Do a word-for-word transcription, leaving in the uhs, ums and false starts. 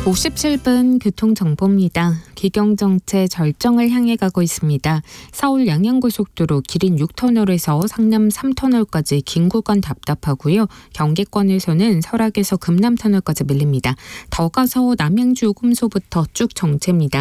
오십칠 분 교통정보입니다. 기경정체 절정을 향해 가고 있습니다. 서울 양양고속도로 기린 육 터널에서 상남 삼 터널까지 긴 구간 답답하고요. 경기권에서는 설악에서 금남터널까지 밀립니다. 더 가서 남양주 요금소부터 쭉 정체입니다.